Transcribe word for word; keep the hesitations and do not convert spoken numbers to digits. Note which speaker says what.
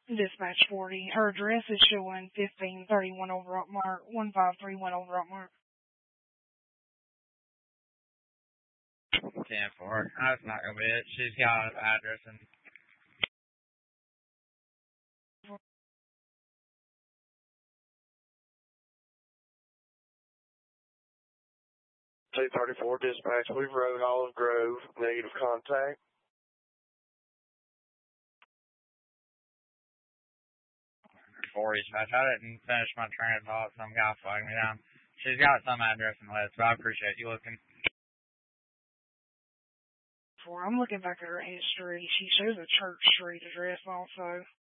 Speaker 1: Dispatch forty. Her address is showing fifteen thirty-one Old Rockmart, one five three one Old Rockmart.
Speaker 2: ten four. That's not going to be it. She's got an address and
Speaker 3: two thirty-four dispatch, Weaver Road, Olive Grove, negative contact.
Speaker 2: four dispatch. I didn't finish my train of thought. Some guy flagged me down. She's got some address in the list, but I appreciate you looking.
Speaker 1: I'm looking back at her history. She shows a Church Street address also.